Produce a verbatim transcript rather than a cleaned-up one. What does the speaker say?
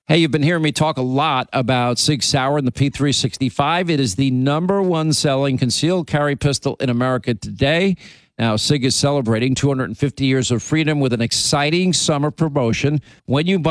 Hey, you've been hearing me talk a lot about Sig Sauer and the P three sixty-five. It is the number one selling concealed carry pistol in America today. Now, Sig is celebrating two hundred fifty years of freedom with an exciting summer promotion. When you buy